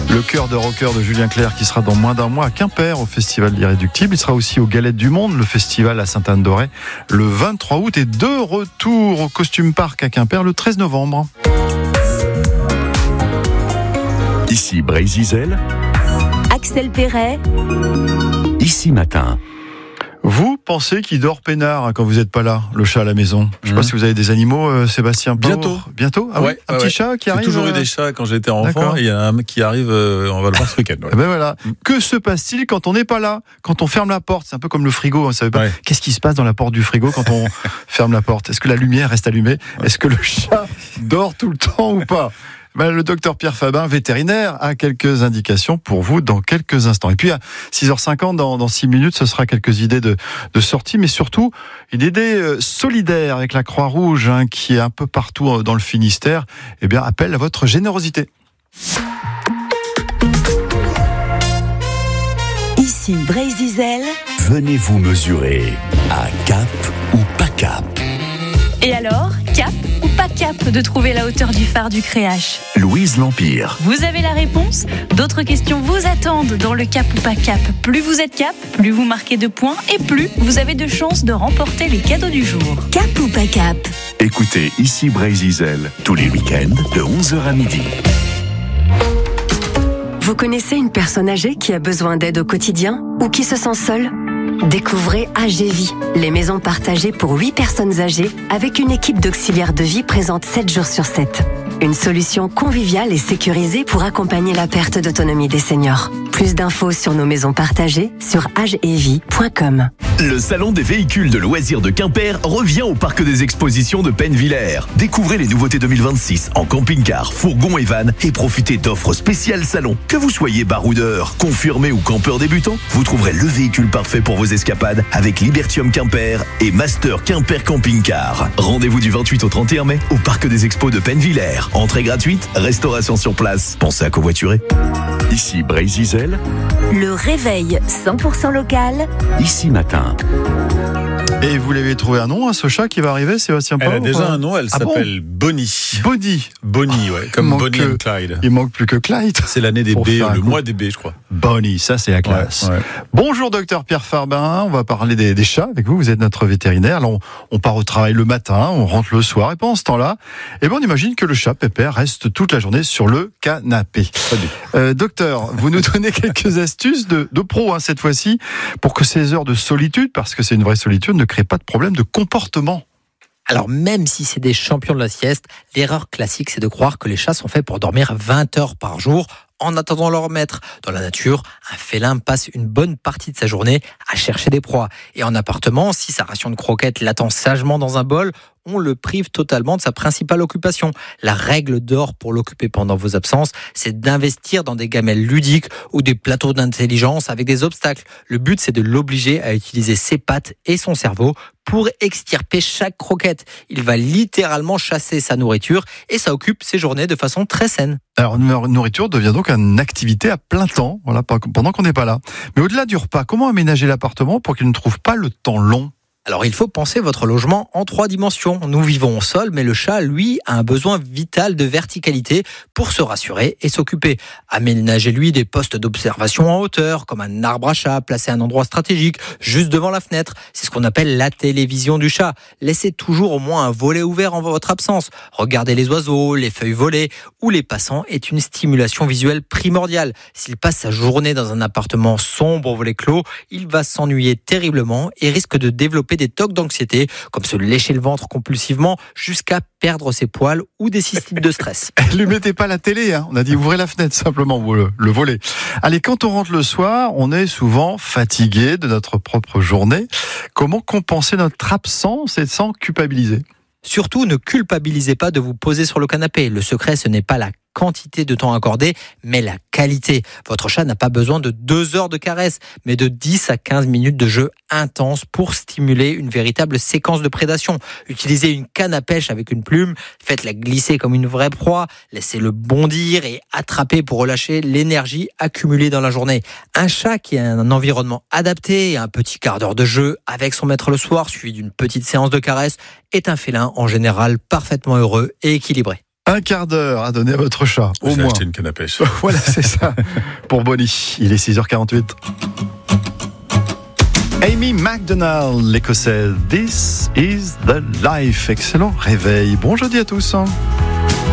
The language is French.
Le chœur de rocker de Julien Clerc qui sera dans moins d'un mois à Quimper au Festival d'Irréductible. Il sera aussi aux Galettes du Monde, le festival à Sainte-Anne-d'Auray, le 23 août et de retour au Costume Park à Quimper le 13 novembre. Ici Brézizel, Axel Perret, Ici Matin. Vous pensez qu'il dort peinard quand vous n'êtes pas là, le chat à la maison? Je ne sais pas si vous avez des animaux, Sébastien. Bientôt. Bientôt? Ah oui, un petit chat qui arrive. J'ai toujours eu des chats quand j'étais enfant. D'accord. Et il y en a un qui arrive, on va le voir ce week-end. Ouais. Ben voilà. Que se passe-t-il quand on n'est pas là? Quand on ferme la porte? C'est un peu comme le frigo. On savait pas. Ouais. Qu'est-ce qui se passe dans la porte du frigo quand on ferme la porte? Est-ce que la lumière reste allumée? Est-ce que le chat dort tout le temps ou pas? Ben, le docteur Pierre Fabin, vétérinaire, a quelques indications pour vous dans quelques instants. Et puis à 6h50, dans 6 minutes, ce sera quelques idées de sortie, mais surtout une idée solidaire avec la Croix-Rouge, qui est un peu partout dans le Finistère, eh bien, appelle à votre générosité. ici Brézizel. Venez vous mesurer à Cap ou pas Cap. Et alors, cap ou pas cap de trouver la hauteur du phare du Créache? Louise L'Empire. Vous avez la réponse? D'autres questions vous attendent dans le cap ou pas cap. Plus vous êtes cap, plus vous marquez de points et plus vous avez de chances de remporter les cadeaux du jour. Cap ou pas cap? Écoutez Ici Brézizel tous les week-ends de 11h à midi. Vous connaissez une personne âgée qui a besoin d'aide au quotidien ou qui se sent seule? Découvrez AGVie, les maisons partagées pour 8 personnes âgées avec une équipe d'auxiliaires de vie présente 7 jours sur 7. Une solution conviviale et sécurisée pour accompagner la perte d'autonomie des seniors. Plus d'infos sur nos maisons partagées sur agevie.com. Le salon des véhicules de loisirs de Quimper revient au parc des expositions de Pennevillers. Découvrez les nouveautés 2026 en camping-car, fourgon et van et profitez d'offres spéciales salon. Que vous soyez baroudeur, confirmé ou campeur débutant, vous trouverez le véhicule parfait pour vos escapades avec Libertium Quimper et Master Quimper Camping Car. Rendez-vous du 28 au 31 mai au parc des expos de Pennevillers. Entrée gratuite, restauration sur place. Pensez à covoiturer. Ici Brézizel, Le réveil 100% local. Ici Matin. Et vous l'avez trouvé un nom à ce chat qui va arriver, Sébastien Elle Paul, a déjà un nom, elle s'appelle Bonnie. Bonnie. Bonnie, ouais, comme Bonnie and Clyde. Il manque plus que Clyde. C'est l'année des Pour baies, faire un le coup. mois des baies, je crois. Bonnie, ça c'est la classe. Ouais. Bonjour docteur Pierre Fabin, on va parler des chats avec vous, vous êtes notre vétérinaire. Alors on part au travail le matin, on rentre le soir et pendant ce temps-là, on imagine que le chat Pépère reste toute la journée sur le canapé. Docteur, vous nous donnez quelques astuces de pro cette fois-ci pour que ces heures de solitude, parce que c'est une vraie solitude, ne créent pas de problème de comportement. Alors même si c'est des champions de la sieste, l'erreur classique c'est de croire que les chats sont faits pour dormir 20 heures par jour en attendant leur maître. Dans la nature, un félin passe une bonne partie de sa journée à chercher des proies. Et en appartement, si sa ration de croquettes l'attend sagement dans un bol, on le prive totalement de sa principale occupation. La règle d'or pour l'occuper pendant vos absences, c'est d'investir dans des gamelles ludiques ou des plateaux d'intelligence avec des obstacles. Le but, c'est de l'obliger à utiliser ses pattes et son cerveau pour extirper chaque croquette. Il va littéralement chasser sa nourriture et ça occupe ses journées de façon très saine. Alors, nourriture devient donc une activité à plein temps, voilà, pendant qu'on n'est pas là. Mais au-delà du repas, comment aménager l'appartement pour qu'il ne trouve pas le temps long ? Alors il faut penser votre logement en 3 dimensions. Nous vivons au sol, mais le chat, lui, a un besoin vital de verticalité pour se rassurer et s'occuper. Aménagez-lui des postes d'observation en hauteur, comme un arbre à chat placé à un endroit stratégique, juste devant la fenêtre. C'est ce qu'on appelle la télévision du chat. Laissez toujours au moins un volet ouvert en votre absence. Regardez les oiseaux, les feuilles volées ou les passants est une stimulation visuelle primordiale. S'il passe sa journée dans un appartement sombre au volet clos, il va s'ennuyer terriblement et risque de développer des tocs d'anxiété, comme se lécher le ventre compulsivement jusqu'à perdre ses poils ou des cystites de stress. Ne mettez pas la télé, on a dit ouvrez la fenêtre simplement, le volet. Allez, quand on rentre le soir, on est souvent fatigué de notre propre journée. Comment compenser notre absence et sans culpabiliser ? Surtout, ne culpabilisez pas de vous poser sur le canapé. Le secret, ce n'est pas la quantité de temps accordé, mais la qualité. Votre chat n'a pas besoin de 2 heures de caresse, mais de 10 à 15 minutes de jeu intense pour stimuler une véritable séquence de prédation. Utilisez une canne à pêche avec une plume, faites-la glisser comme une vraie proie, laissez-le bondir et attraper pour relâcher l'énergie accumulée dans la journée. Un chat qui a un environnement adapté et un petit quart d'heure de jeu avec son maître le soir, suivi d'une petite séance de caresse, est un félin en général parfaitement heureux et équilibré. Un quart d'heure à donner à votre chat, au J'ai moins. acheté une canne à pêche. Voilà, c'est ça. Pour Bonnie, il est 6h48. Amy McDonald, l'Écossaise. This is the life. Excellent réveil. Bon jeudi à tous.